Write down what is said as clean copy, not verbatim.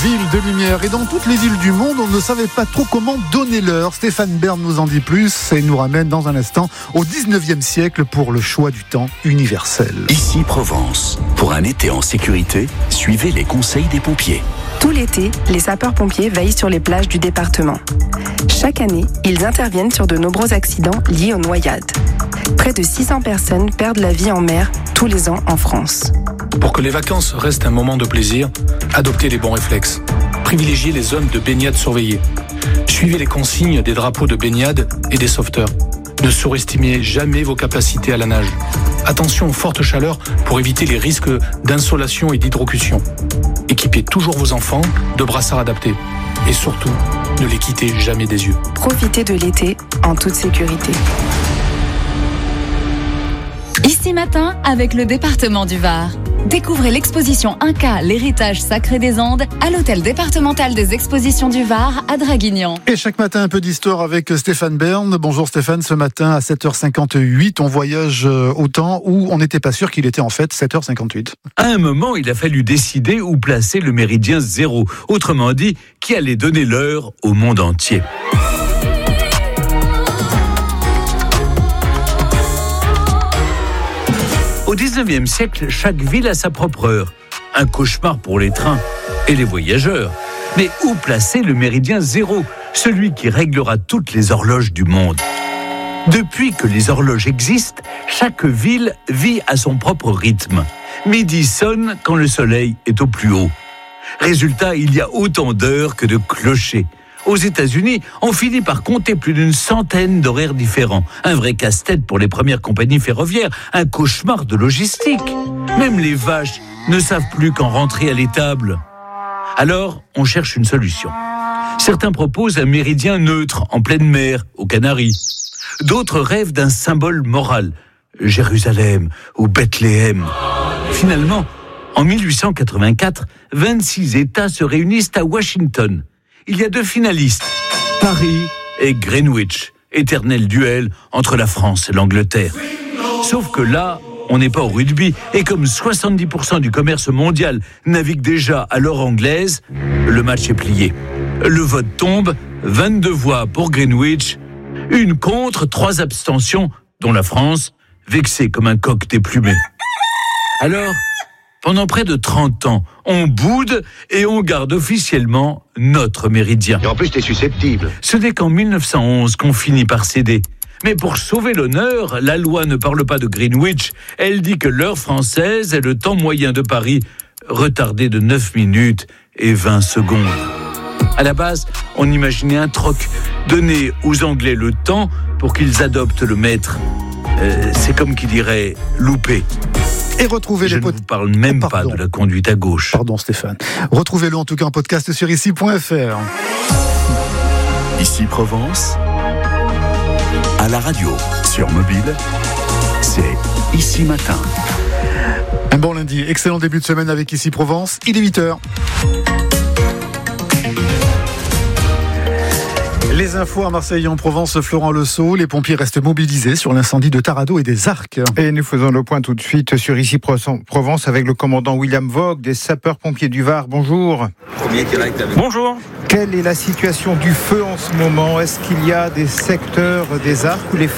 Ville de lumière, et dans toutes les villes du monde, on ne savait pas trop comment donner l'heure. Stéphane Bern nous en dit plus et nous ramène dans un instant au 19e siècle pour le choix du temps universel. Ici Provence. Pour un été en sécurité, suivez les conseils des pompiers. Tout l'été, les sapeurs-pompiers veillent sur les plages du département. Chaque année, ils interviennent sur de nombreux accidents liés aux noyades. Près de 600 personnes perdent la vie en mer tous les ans en France. Pour que les vacances restent un moment de plaisir, adoptez les bons réflexes. Privilégiez les zones de baignade surveillées. Suivez les consignes des drapeaux de baignade et des sauveteurs. Ne surestimez jamais vos capacités à la nage. Attention aux fortes chaleurs pour éviter les risques d'insolation et d'hydrocution. Équipez toujours vos enfants de brassards adaptés. Et surtout, ne les quittez jamais des yeux. Profitez de l'été en toute sécurité. Ici Matin avec le département du Var. Découvrez l'exposition Inca, l'héritage sacré des Andes à l'hôtel départemental des expositions du Var à Draguignan. Et chaque matin, un peu d'histoire avec Stéphane Bern. Bonjour Stéphane, ce matin à 7h58, on voyage au temps où on n'était pas sûr qu'il était en fait 7h58. À un moment, il a fallu décider où placer le méridien zéro. Autrement dit, qui allait donner l'heure au monde entier. Au 19e siècle, chaque ville a sa propre heure. Un cauchemar pour les trains et les voyageurs. Mais où placer le méridien zéro, celui qui réglera toutes les horloges du monde? Depuis que les horloges existent, chaque ville vit à son propre rythme. Midi sonne quand le soleil est au plus haut. Résultat, il y a autant d'heures que de clochers. Aux États-Unis, on finit par compter plus d'une centaine d'horaires différents. Un vrai casse-tête pour les premières compagnies ferroviaires, un cauchemar de logistique. Même les vaches ne savent plus quand rentrer à l'étable. Alors, on cherche une solution. Certains proposent un méridien neutre en pleine mer, aux Canaries. D'autres rêvent d'un symbole moral, Jérusalem ou Bethléem. Finalement, en 1884, 26 États se réunissent à Washington. Il y a deux finalistes, Paris et Greenwich, éternel duel entre la France et l'Angleterre. Sauf que là, on n'est pas au rugby, et comme 70% du commerce mondial navigue déjà à l'heure anglaise, le match est plié. Le vote tombe, 22 voix pour Greenwich, une contre, 3 abstentions, dont la France, vexée comme un coq déplumé. Alors, pendant près de 30 ans, on boude et on garde officiellement notre méridien. Et en plus, t'es susceptible. Ce n'est qu'en 1911 qu'on finit par céder. Mais pour sauver l'honneur, la loi ne parle pas de Greenwich. Elle dit que l'heure française est le temps moyen de Paris, retardé de 9 minutes et 20 secondes. À la base, on imaginait un troc, donner aux Anglais le temps pour qu'ils adoptent le maître. C'est comme qui dirait louper. Et retrouvez Je ne vous parle même pas de la conduite à gauche. Pardon Stéphane. Retrouvez-le en tout cas en podcast sur ici.fr. Ici Provence, à la radio, sur mobile, c'est Ici Matin. Un bon lundi, excellent début de semaine avec Ici Provence, il est 8h. Les infos à Marseille et en Provence, Florent Lesault. Les pompiers restent mobilisés sur l'incendie de Tarado et des Arcs. Et nous faisons le point tout de suite sur Ici Provence avec le commandant William Vogue des sapeurs-pompiers du Var. Bonjour. Bonjour. Quelle est la situation du feu en ce moment? Est-ce qu'il y a des secteurs des Arcs où les